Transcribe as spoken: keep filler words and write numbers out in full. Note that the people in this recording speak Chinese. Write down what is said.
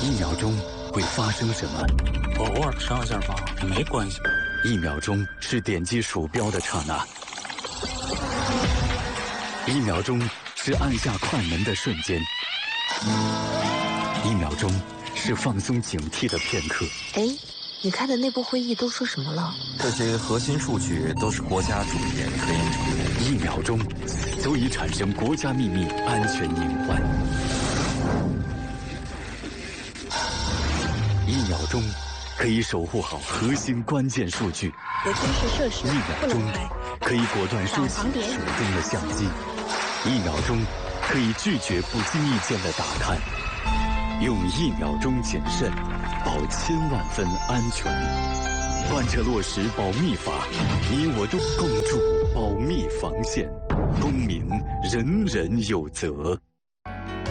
一秒钟会发生什么？ 我偶尔上下发没关系。 一秒钟是点击鼠标的刹那，一秒钟是按下快门的瞬间，一秒钟是放松警惕的片刻。 哎，你开的内部会议都说什么了？ 这些核心数据都是国家重点科研成果。 一秒钟足以产生国家秘密安全隐患。一秒钟可以守护好核心关键数据。 有军事设施一秒钟可以果断收起手中的相机。一秒钟可以拒绝不经意间的打探。用一秒钟谨慎，保千万分安全。贯彻落实保密法，你我都共筑保密防线，公民人人有责。